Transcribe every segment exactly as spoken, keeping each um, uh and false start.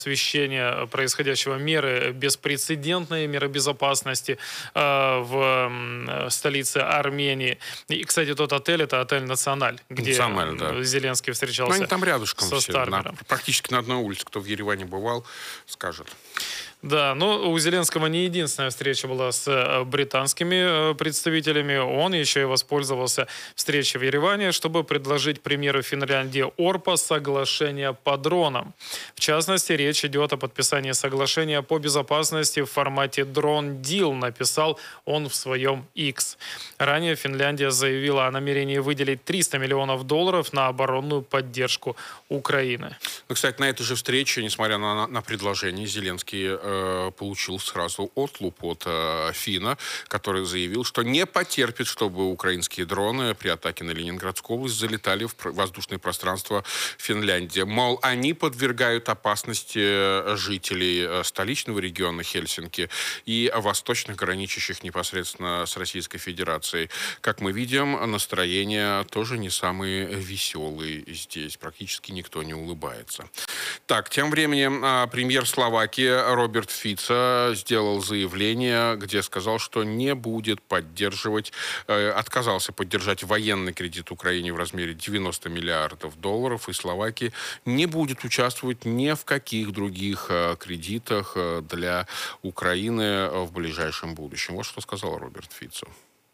освещения происходящего, меры беспрецедентные, меры безопасности э, в э, столице Армении. И, кстати, тот отель — это отель «Националь», где Националь, да. Зеленский встречался. Ну, они там рядышком со все, на, Стармером. практически на одной улице. Кто в Ереване бывал, скажет. Да, но у Зеленского не единственная встреча была с британскими представителями. Он еще и воспользовался встречей в Ереване, чтобы предложить премьеру Финляндии Орпо соглашение по дронам. В частности, речь идет о подписании соглашения по безопасности в формате Drone Deal, написал он в своем X. Ранее Финляндия заявила о намерении выделить триста миллионов долларов на оборонную поддержку Украины. Ну, кстати, на этой же встрече, несмотря на, на предложение, Зеленский э, получил сразу отлуп от э, Фина, который заявил, что не потерпит, чтобы украинские дроны при атаке на Ленинградскую область залетали в воздушное пространство Финляндии. Мол, они подвергают опасности жителей столичного региона Хельсинки и восточных, граничащих непосредственно с Российской Федерацией. Как мы видим, настроения тоже не самые веселые здесь. Практически никто не улыбается. Так, тем временем премьер Словакии Роберт Фицо сделал заявление, где сказал, что не будет поддерживать, отказался поддержать военный кредит Украине в размере девяноста миллиардов долларов, и Словакия не будет участвовать ни в каких других кредитах для Украины в ближайшем будущем. Вот что сказал Роберт Фицо.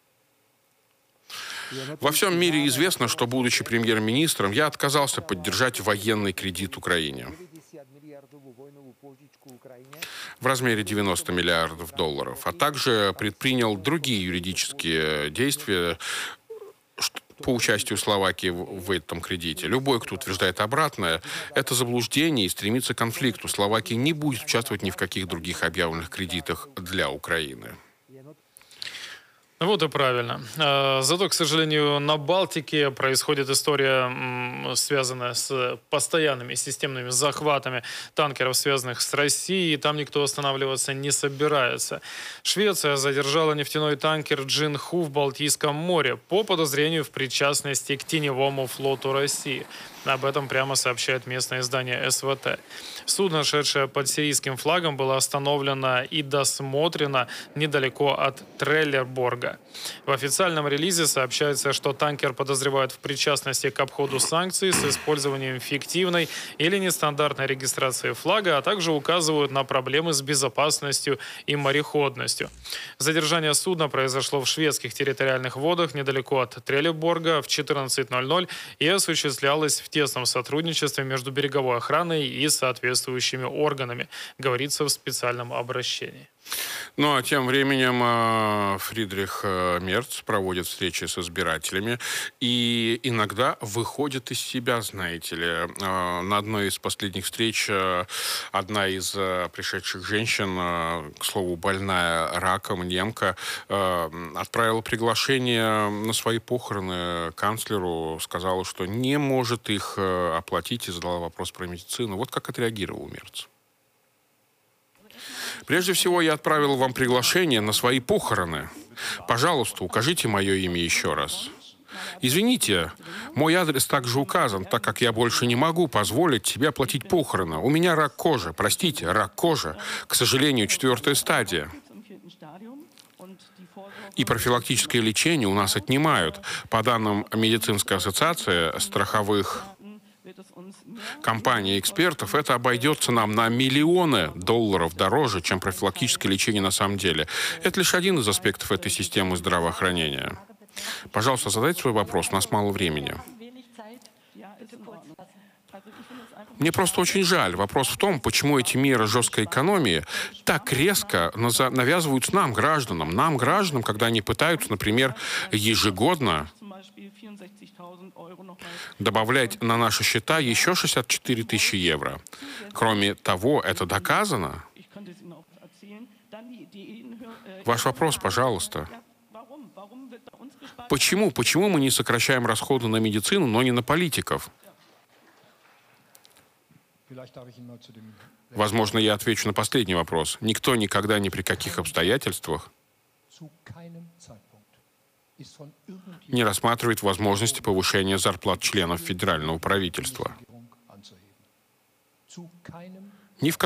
Во всем мире известно, что, будучи премьер-министром, я отказался поддержать военный кредит Украине в размере девяноста миллиардов долларов, а также предпринял другие юридические действия по участию Словакии в этом кредите. Любой, кто утверждает обратное, это заблуждение и стремится к конфликту. Словакия не будет участвовать ни в каких других объявленных кредитах для Украины. Вот и правильно. Зато, к сожалению, на Балтике происходит история, связанная с постоянными системными захватами танкеров, связанных с Россией. И там никто останавливаться не собирается. Швеция задержала нефтяной танкер «Джинху» в Балтийском море по подозрению в причастности к теневому флоту России. Об этом прямо сообщает местное издание СВТ. Судно, шедшее под сирийским флагом, было остановлено и досмотрено недалеко от Треллерборга. В официальном релизе сообщается, что танкер подозревают в причастности к обходу санкций с использованием фиктивной или нестандартной регистрации флага, а также указывают на проблемы с безопасностью и мореходностью. Задержание судна произошло в шведских территориальных водах недалеко от Треллерборга в четырнадцать ноль ноль и осуществлялось в тесном сотрудничестве между береговой охраной и соответствующими органами, говорится в специальном обращении. Ну, а тем временем Фридрих Мерц проводит встречи с избирателями и иногда выходит из себя, знаете ли. На одной из последних встреч одна из пришедших женщин, к слову, больная раком, немка, отправила приглашение на свои похороны канцлеру, сказала, что не может их оплатить, и задала вопрос про медицину. Вот как отреагировал Мерц. Прежде всего, я отправил вам приглашение на свои похороны. Пожалуйста, укажите мое имя еще раз. Извините, мой адрес также указан, так как я больше не могу позволить себе оплатить похороны. У меня рак кожи, простите, рак кожи. К сожалению, четвертая стадия. И профилактическое лечение у нас отнимают. По данным медицинской ассоциации страховых компаний и экспертов, это обойдется нам на миллионы долларов дороже, чем профилактическое лечение на самом деле. Это лишь один из аспектов этой системы здравоохранения. Пожалуйста, задайте свой вопрос, у нас мало времени. Мне просто очень жаль. Вопрос в том, почему эти меры жесткой экономии так резко навязываются нам, гражданам. Нам, гражданам, когда они пытаются, например, ежегодно добавлять на наши счета еще шестьдесят четыре тысячи евро. Кроме того, это доказано. Ваш вопрос, пожалуйста. Почему? Почему мы не сокращаем расходы на медицину, но не на политиков? Возможно, я отвечу на последний вопрос. Никто никогда ни при каких обстоятельствах не рассматривает возможности повышения зарплат членов федерального правительства. Ни в